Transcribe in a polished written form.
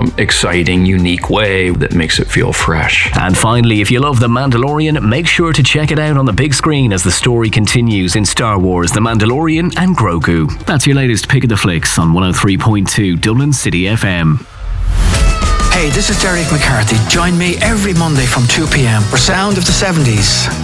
exciting, unique way that makes it feel fresh. And finally, if you love The Mandalorian, make sure to check it out on the big screen as the story continues in Star Wars: The Mandalorian and Grogu. That's your latest pick of the flicks on 103.2 Dublin City FM. Hey, this is Derek McCarthy. Join me every Monday from 2 p.m. for Sound of the 70s.